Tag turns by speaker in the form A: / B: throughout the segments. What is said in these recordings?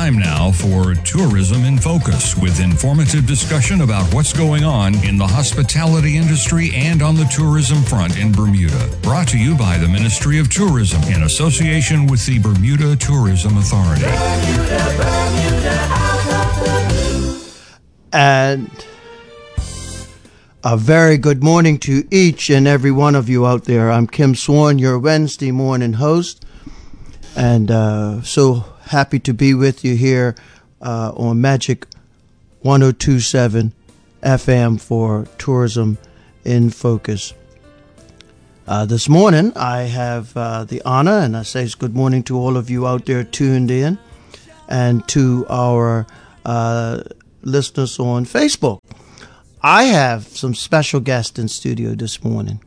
A: time now for Tourism in Focus, with informative discussion about what's going on in the hospitality industry and on the tourism front in Bermuda. Brought to you by the Ministry of Tourism in association with the Bermuda Tourism Authority.
B: And a very good morning to each and every one of you out there. I'm Kim Swan, your Wednesday morning host, and so happy to be with you here on Magic 102.7 FM for Tourism in Focus. This morning I have the honor, and I say good morning to all of you out there tuned in, and to our listeners on Facebook. I have some special guests in studio this morning.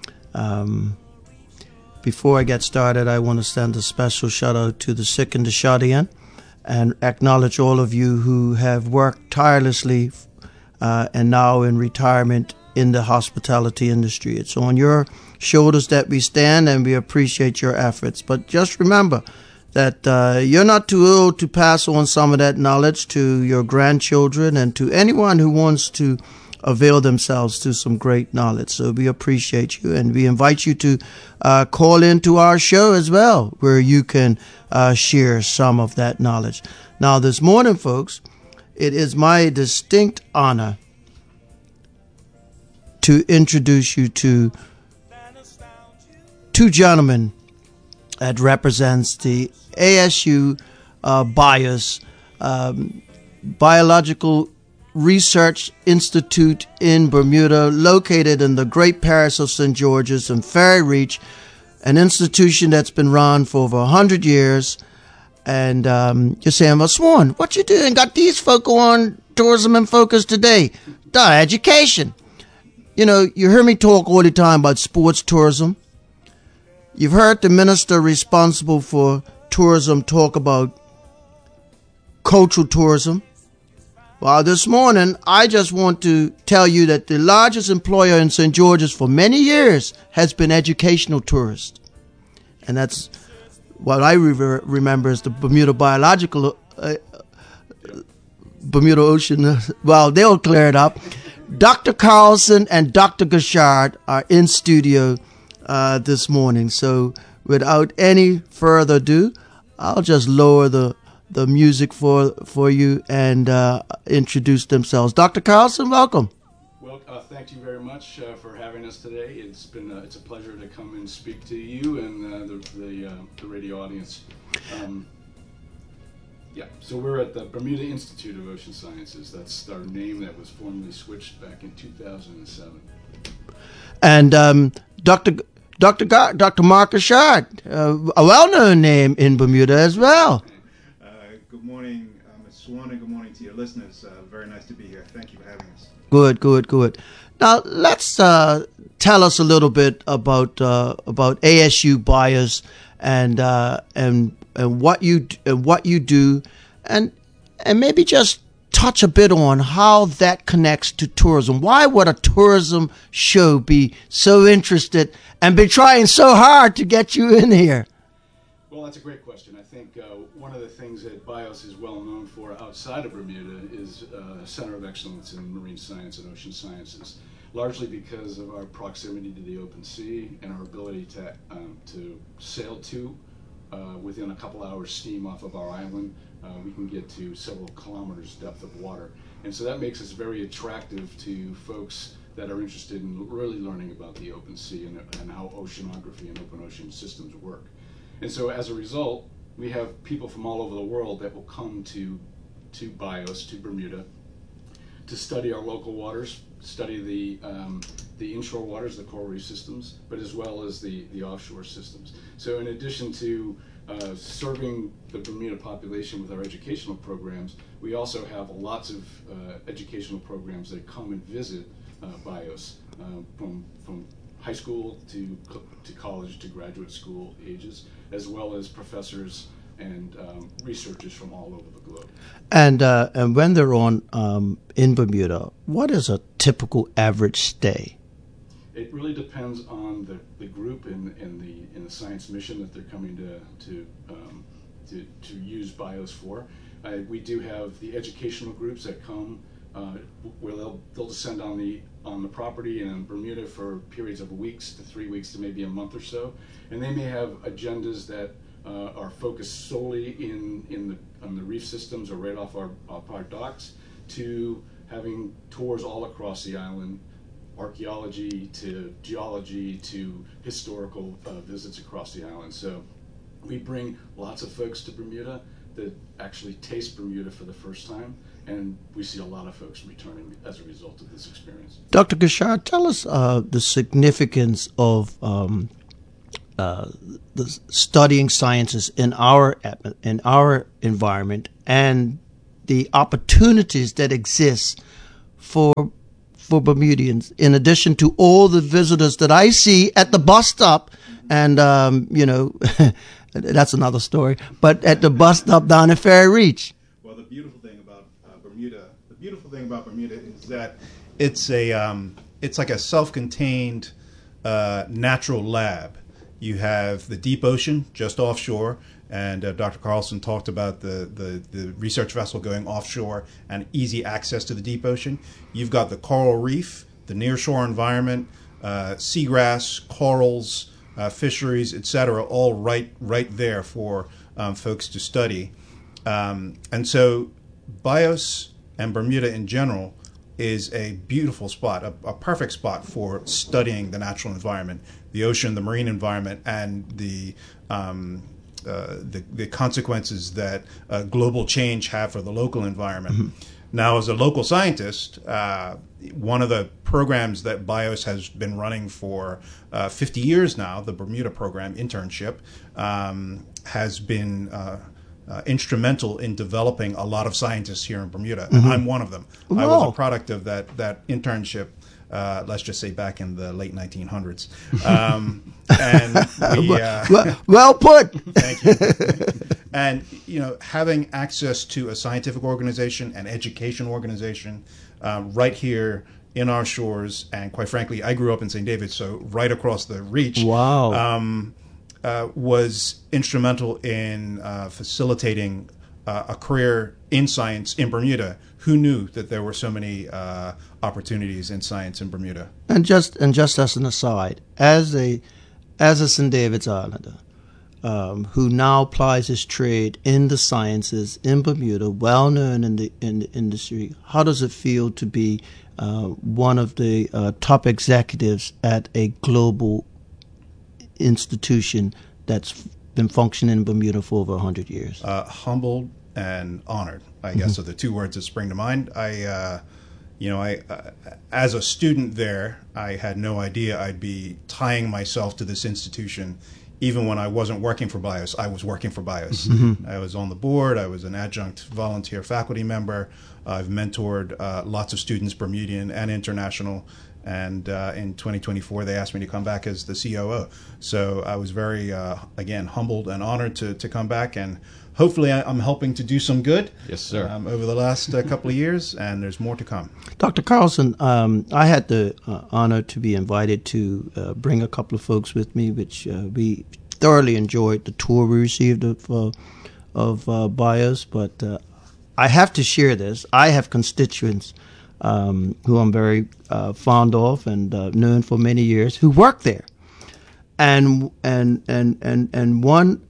B: Before I get started, I want to send a special shout out to the sick and the shut in, and acknowledge all of you who have worked tirelessly and now in retirement in the hospitality industry. It's on your shoulders that we stand, and we appreciate your efforts. But just remember that you're not too old to pass on some of that knowledge to your grandchildren and to anyone who wants to avail themselves to some great knowledge. So we appreciate you, and we invite you to call into our show as well, where you can share some of that knowledge. Now, this morning, folks, it is my distinct honor to introduce you to two gentlemen that represents the ASU BIOS, Biological Research Institute in Bermuda, located in the great parish of St. George's and Ferry Reach, an institution that's been run for over 100 years. And you're saying, well, Swan, what you doing? Got these folk on Tourism in Focus today? Education. You know, you hear me talk all the time about sports tourism. You've heard the minister responsible for tourism talk about cultural tourism. Well, this morning, I just want to tell you that the largest employer in St. George's for many years has been educational tourists. And that's what I remember as the Bermuda Biological, Bermuda Ocean. Well, they'll clear it up. Dr. Carlson and Dr. Gashard are in studio this morning. So without any further ado, I'll just lower the music for you and introduce themselves. Dr. Carlson, welcome.
C: Well, thank you very much for having us today. It's a pleasure to come and speak to you and the radio audience. So we're at the Bermuda Institute of Ocean Sciences. That's our name that was formally switched back in 2007. And
B: Dr. Mark Gashard, a well-known name in Bermuda as well.
D: Good morning, Ms. Swan, and good morning to your listeners. Very nice to be here. Thank you for having us.
B: Good. Now, let's tell us a little bit about ASU BIOS and what you do, and maybe just touch a bit on how that connects to tourism. Why would a tourism show be so interested and be trying so hard to get you in here?
C: Well, that's a great question. I think one of the things that BIOS is well known for outside of Bermuda is a center of excellence in marine science and ocean sciences, largely because of our proximity to the open sea and our ability to sail to within a couple hours steam off of our island. We can get to several kilometers depth of water. And so that makes us very attractive to folks that are interested in really learning about the open sea and how oceanography and open ocean systems work. And so as a result, we have people from all over the world that will come to BIOS, to Bermuda, to study our local waters, study the inshore waters, the coral reef systems, but as well as the offshore systems. So in addition to serving the Bermuda population with our educational programs, we also have lots of educational programs that come and visit BIOS from high school to college to graduate school ages, as well as professors and researchers from all over the globe.
B: And when they're on in Bermuda, what is a typical average stay?
C: It really depends on the group and the science mission that they're coming to use BIOS for. We do have the educational groups that come where they'll descend on the property in Bermuda for periods of weeks to 3 weeks to maybe a month or so, and they may have agendas that are focused solely on the reef systems or right off our docks, to having tours all across the island, archaeology to geology to historical visits across the island. So we bring lots of folks to Bermuda that actually taste Bermuda for the first time, and we see a lot of folks returning as a result of this experience.
B: Dr. Gashar, tell us the significance of the studying sciences in our environment and the opportunities that exist for Bermudians, in addition to all the visitors that I see at the bus stop, and that's another story, but at the bus stop down at Ferry Reach.
D: Well, the beautiful thing about Bermuda is that it's like a self-contained natural lab. You have the deep ocean just offshore, and Dr. Carlson talked about the research vessel going offshore and easy access to the deep ocean. You've got the coral reef, the nearshore environment, seagrass, corals, fisheries, etc., all right there for folks to study. And so BIOS and Bermuda in general is a beautiful spot, a perfect spot for studying the natural environment, the ocean, the marine environment, and the consequences that global change have for the local environment. Mm-hmm. Now, as a local scientist, one of the programs that BIOS has been running for 50 years now, the Bermuda program internship, has been instrumental in developing a lot of scientists here in Bermuda. Mm-hmm. And I'm one of them. Whoa. I was a product of that internship, let's just say back in the late 1900s. And we,
B: well put.
D: Thank you. And, having access to a scientific organization, an education organization, right here in our shores, and quite frankly, I grew up in St. David, so right across the reach.
B: Wow.
D: Was instrumental in facilitating a career in science in Bermuda. Who knew that there were so many opportunities in science in Bermuda?
B: And just as an aside, as a St. David's Islander, who now plies his trade in the sciences in Bermuda, well known in the industry, how does it feel to be one of the top executives at a global institution that's been functioning in Bermuda for over 100 years?
D: Humbled and honored, I guess, are the two words that spring to mind. I as a student there, I had no idea I'd be tying myself to this institution. Even when I wasn't working for BIOS, I was working for BIOS. Mm-hmm. I was on the board. I was an adjunct volunteer faculty member. I've mentored lots of students, Bermudian and international. And in 2024, they asked me to come back as the COO. So I was very, again, humbled and honored to come back. And hopefully I'm helping to do some good.
E: Yes, sir.
D: Over the last couple of years, and there's more to come.
B: Dr. Carlson, I had the honor to be invited to bring a couple of folks with me, which we thoroughly enjoyed the tour we received of BIOS. But I have to share this. I have constituents who I'm very fond of and known for many years, who work there, and one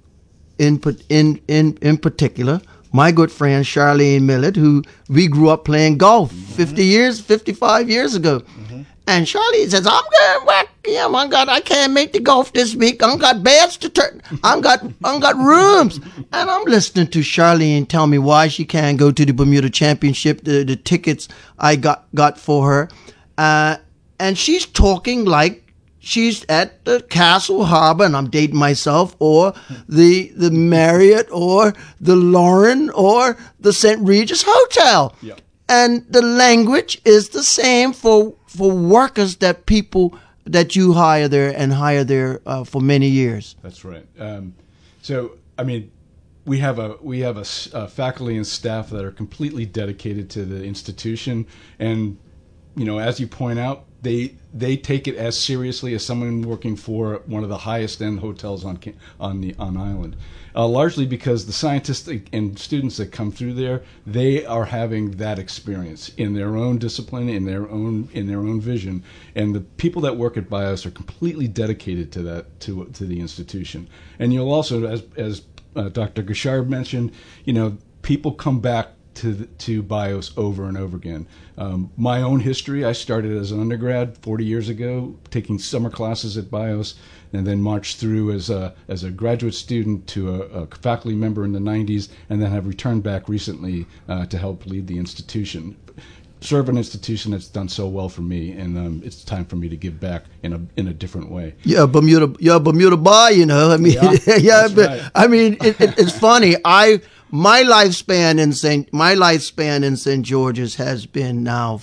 B: in particular, my good friend Charlene Millett, who we grew up playing golf 55 years ago. Mm-hmm. And Charlene says, I'm going to work. I can't make the golf this week. I got beds to turn. I got rooms. And I'm listening to Charlene tell me why she can't go to the Bermuda Championship, the tickets I got for her. And she's talking like she's at the Castle Harbor, and I'm dating myself, or the Marriott, or the Lauren, or the St. Regis Hotel. Yep. And the language is the same for workers that you hire there and hire there for many years.
C: That's right. So, I mean, we have a faculty and staff that are completely dedicated to the institution, and as you point out, they take it as seriously as someone working for one of the highest end hotels on island. Largely because the scientists and students that come through there, they are having that experience in their own discipline, in their own vision, and the people that work at BIOS are completely dedicated to that, to the institution. And you'll also, as Dr. Gashar mentioned, people come back to BIOS over and over again. My own history, I started as an undergrad 40 years ago, taking summer classes at BIOS, and then marched through as a graduate student to a faculty member in the 90s, and then have returned back recently to help lead the institution. Serve an institution that's done so well for me, and it's time for me to give back in a different way.
B: Yeah, Bermuda boy, I mean, yeah,
C: right.
B: I mean, it's funny. My lifespan in St. George's has been now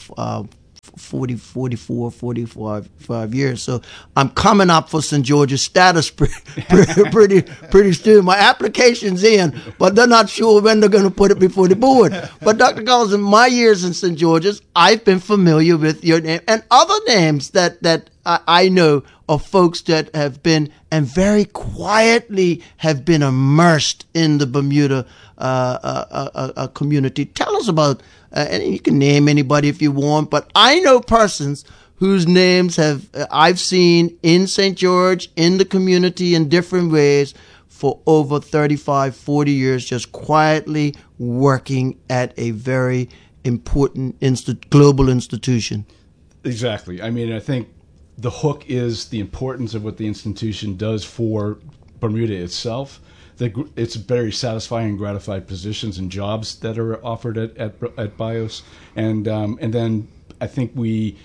B: 45 years. So I'm coming up for St. George's status pretty soon. My application's in, but they're not sure when they're going to put it before the board. But Dr. Collins, in my years in St. George's, I've been familiar with your name and other names that I know of folks that have been and very quietly have been immersed in the Bermuda community. Tell us about, and you can name anybody if you want, but I know persons whose names I've seen in St. George, in the community in different ways for over 35, 40 years, just quietly working at a very important global institution.
C: Exactly. I mean, I think the hook is the importance of what the institution does for Bermuda itself. It's very satisfying and gratified positions and jobs that are offered at BIOS, and then I think the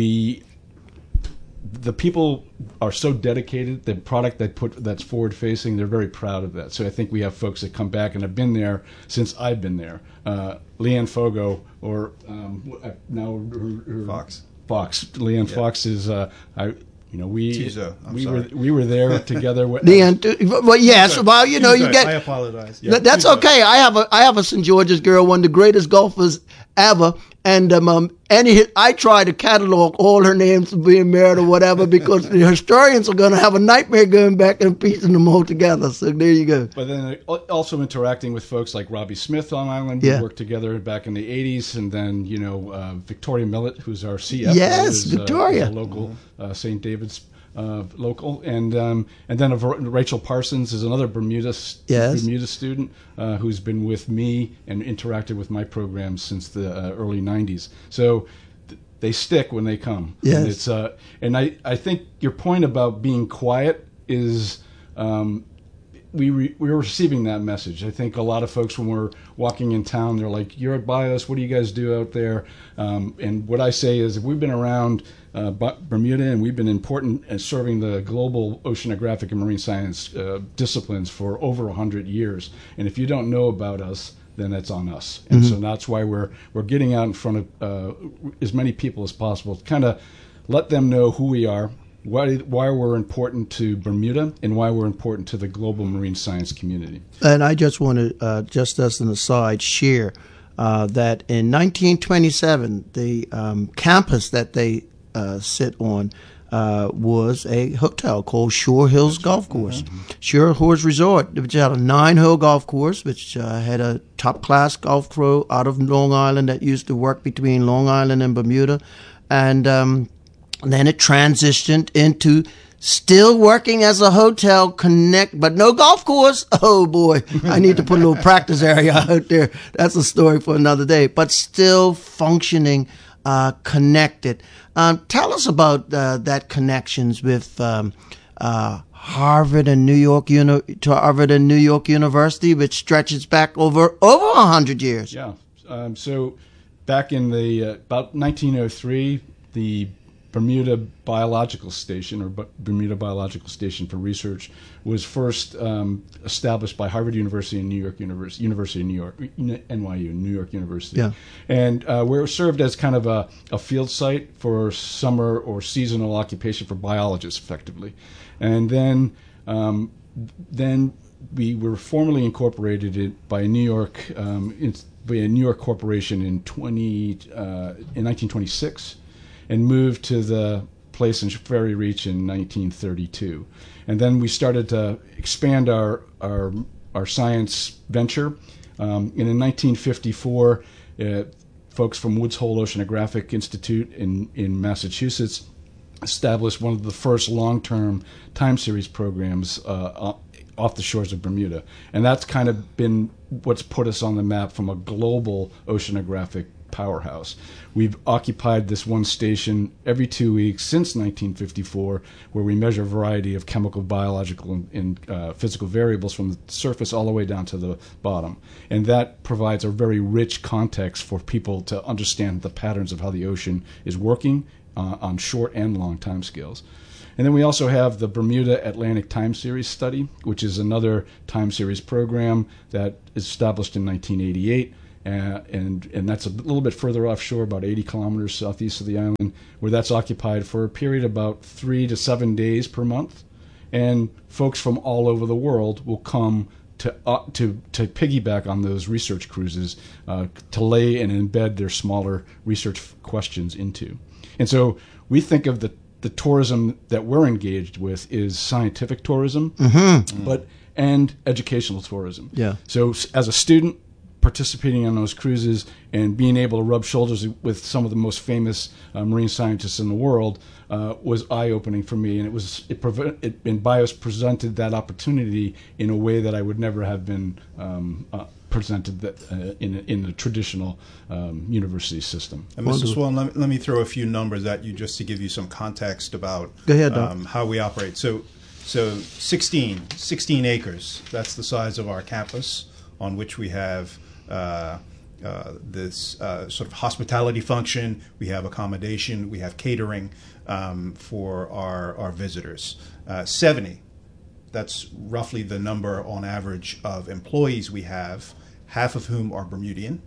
C: people are so dedicated. The product that's forward facing, they're very proud of that. So I think we have folks that come back and have been there since I've been there. Leanne Fogo, or now her Fox. Leanne Fox is we were there together.
B: Well, yes. Well, you get.
D: I apologize.
B: Yeah. That's okay. I have a St. George's girl, one of the greatest golfers ever, and I try to catalog all her names for being married or whatever, because the historians are going to have a nightmare going back and piecing them all together. So there you go.
C: But then also interacting with folks like Robbie Smith on island. We worked together back in the 80s, and then Victoria Millett, who's our CF.
B: Yes, Victoria,
C: is a local St. David's local, and then Rachel Parsons is another Bermuda student who's been with me and interacted with my programs since the early 90s. So they stick when they come.
B: Yes.
C: And it's and I think your point about being quiet is we're receiving that message. I think a lot of folks, when we're walking in town, they're like, "You're at BIOS. What do you guys do out there?" And what I say is, if we've been around Bermuda, and we've been important in serving the global oceanographic and marine science disciplines for over 100 years. And if you don't know about us, then that's on us. And so that's why we're getting out in front of as many people as possible to kind of let them know who we are, why we're important to Bermuda, and why we're important to the global marine science community.
B: And I just want to, just as an aside, share that in 1927, the campus that they sit on was a hotel called Shore Hills Golf Course. Shore Hills Resort, which had a 9-hole golf course, which had a top-class golf pro out of Long Island that used to work between Long Island and Bermuda. And then it transitioned into still working as a hotel but no golf course. Oh boy, I need to put a little practice area out there. That's a story for another day. But still functioning, connected. Tell us about that connections with Harvard and New York University, which stretches back over 100 years.
C: Yeah. So back in about 1903, the Bermuda Biological Station, or Bermuda Biological Station for Research, was first established by Harvard University and University of New York, NYU, New York University.
B: Yeah.
C: And where it served as kind of a field site for summer or seasonal occupation for biologists, effectively. And then we were formally incorporated by a New York corporation in 1926. and moved to the place in Ferry Reach in 1932. And then we started to expand our science venture. And in 1954, folks from Woods Hole Oceanographic Institute in Massachusetts established one of the first long-term time series programs off the shores of Bermuda. And that's kind of been what's put us on the map from a global oceanographic powerhouse. We've occupied this one station every 2 weeks since 1954, where we measure a variety of chemical, biological, and physical variables from the surface all the way down to the bottom. And that provides a very rich context for people to understand the patterns of how the ocean is working on short and long time scales. And then we also have the Bermuda Atlantic Time Series Study, which is another time series program that is established in 1988. And that's a little bit further offshore, about 80 kilometers southeast of the island, where that's occupied for a period of about 3 to 7 days per month. And folks from all over the world will come to piggyback on those research cruises, to lay and embed their smaller research questions into. And so we think of the tourism that we're engaged with is scientific tourism, and educational tourism.
B: Yeah.
C: So as a student, participating on those cruises and being able to rub shoulders with some of the most famous marine scientists in the world was eye-opening for me, and BIOS presented that opportunity in a way that I would never have been presented in the traditional university system.
D: And Mr. Swan, let me throw a few numbers at you just to give you some context about
B: Go ahead, Doc.
D: How we operate. So 16 acres, that's the size of our campus, on which we have this sort of hospitality function. We have accommodation. We have catering for our visitors. 70, that's roughly the number on average of employees we have, half of whom are Bermudian.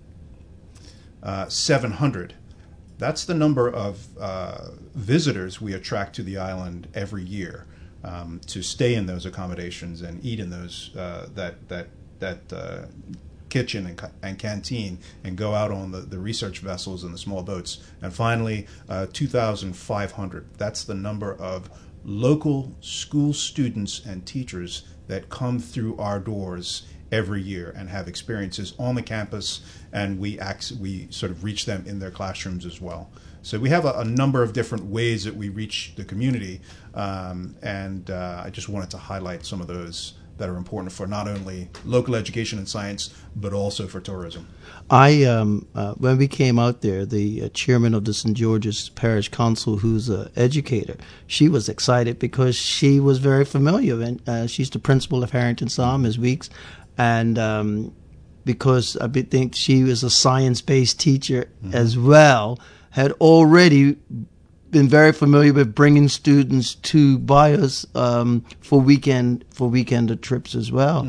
D: 700, that's the number of visitors we attract to the island every year to stay in those accommodations and eat in those that kitchen and canteen and go out on the research vessels and the small boats. And finally, 2,500. That's the number of local school students and teachers that come through our doors every year and have experiences on the campus, and we sort of reach them in their classrooms as well. So we have a number of different ways that we reach the community, and I just wanted to highlight some of those that are important for not only local education and science, but also for tourism.
B: When we came out there, the chairman of the St. George's Parish Council, who's an educator, she was excited because she was very familiar, and she's the principal of Harrington Ms. Weeks, and because I think she was a science-based teacher as well, had already been very familiar with bringing students to BIOS for weekend trips as well.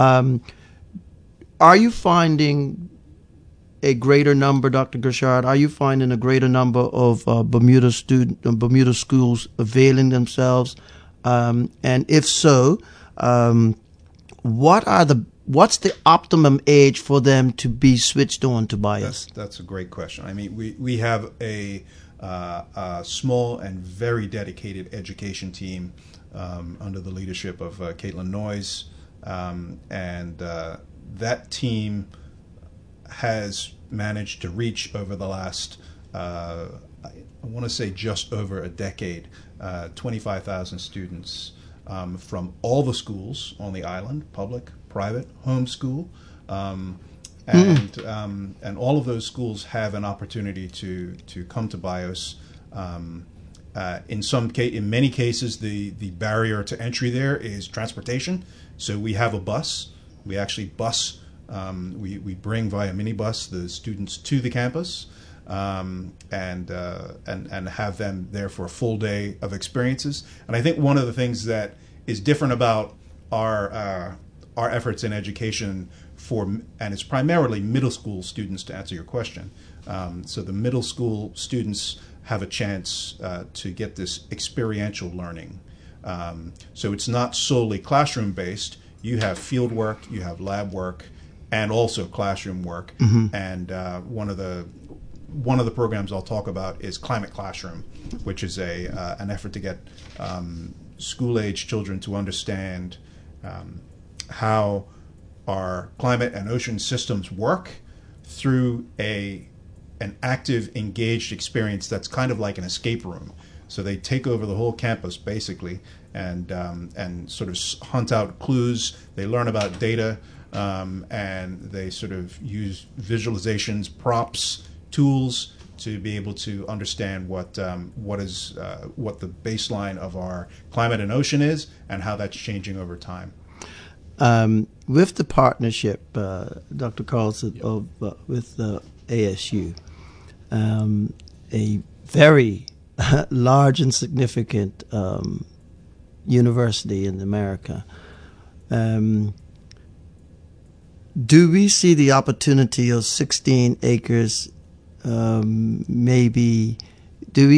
B: Are you finding a greater number, Dr. Gershard? Are you finding a greater number of Bermuda schools availing themselves? And if so, what's the optimum age for them to be switched on to BIOS?
D: That's a great question. I mean, we have a small and very dedicated education team under the leadership of Caitlin Noyes, and that team has managed to reach over the last, I want to say just over a decade, 25,000 students from all the schools on the island, public, private, homeschool. And all of those schools have an opportunity to come to BIOS. In many cases, the barrier to entry there is transportation. So we have a bus. We actually bus. We bring via minibus the students to the campus, and have them there for a full day of experiences. And I think one of the things that is different about our efforts in education and it's primarily middle school students, to answer your question. So the middle school students have a chance to get this experiential learning. So it's not solely classroom based. You have field work, you have lab work, and also classroom work. And one of the one of the programs I'll talk about is Climate Classroom, which is an effort to get school-age children to understand how our climate and ocean systems work through an active, engaged experience that's kind of like an escape room. So they take over the whole campus basically, and sort of hunt out clues. They learn about data, and they sort of use visualizations, props, tools to be able to understand what the baseline of our climate and ocean is, and how that's changing over time.
B: With the partnership, Dr. Carlson, with ASU, a very large and significant university in America, do we see the opportunity of 16 acres maybe